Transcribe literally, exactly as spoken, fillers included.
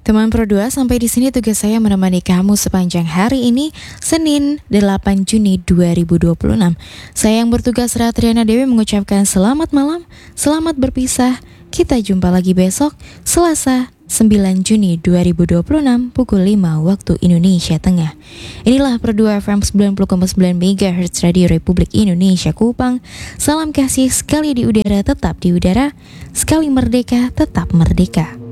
Teman Pro dua, sampai di sini tugas saya menemani kamu sepanjang hari ini, Senin delapan Juni dua ribu dua puluh enam. Saya yang bertugas, Ratriana Dewi, mengucapkan selamat malam, selamat berpisah. Kita jumpa lagi besok, Selasa sembilan Juni dua ribu dua puluh enam pukul lima waktu Indonesia Tengah. Inilah Pro dua F M sembilan puluh koma sembilan MHz Radio Republik Indonesia Kupang. Salam kasih, sekali di udara tetap di udara, sekali merdeka tetap merdeka.